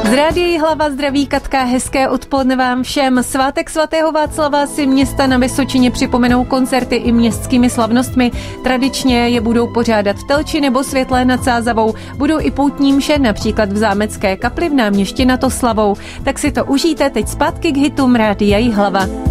Z Rádia Jihlava zdraví Katka, hezké odpoledne vám všem. Svátek svatého Václava si města na Vysočině připomenou koncerty i městskými slavnostmi. Tradičně je budou pořádat v Telči nebo Světlé nad Sázavou. Budou i poutní mše, například v Zámecké kapli v Náměšti nad Oslavou. Tak si to užijte teď zpátky k hitům Rádia Jihlava.